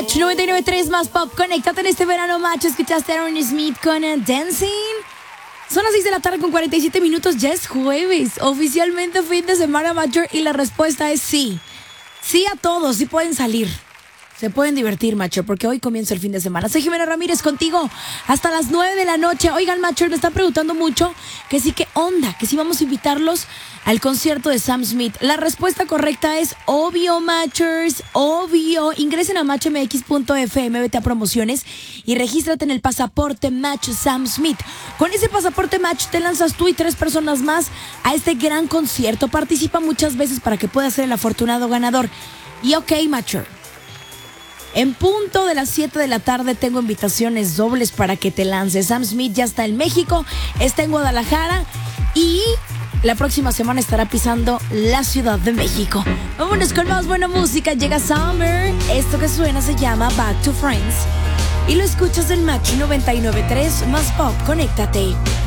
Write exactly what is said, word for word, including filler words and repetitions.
Match noventa y nueve punto tres más pop. Conéctate en este verano, macho. Escuchaste a Aaron Smith con uh, Dancing. Son las seis de la tarde con cuarenta y siete minutos. Ya es jueves. Oficialmente fin de semana, macho. Y la respuesta es sí. Sí a todos. Sí pueden salir. Se pueden divertir, macho, porque hoy comienza el fin de semana. Soy Jimena Ramírez contigo hasta las nueve de la noche. Oigan, macho, me están preguntando mucho que sí, qué onda, que sí vamos a invitarlos al concierto de Sam Smith. La respuesta correcta es obvio, machos, obvio. Ingresen a match m x punto f m, vete a promociones y regístrate en el pasaporte Match Sam Smith. Con ese pasaporte Match te lanzas tú y tres personas más a este gran concierto. Participa muchas veces para que puedas ser el afortunado ganador. Y ok, macho, en punto de las siete de la tarde tengo invitaciones dobles para que te lances. Sam Smith ya está en México, está en Guadalajara y la próxima semana estará pisando la Ciudad de México. Vámonos con más buena música. Llega Summer. Esto que suena se llama Back to Friends y lo escuchas en Match noventa y nueve punto tres más pop. Conéctate.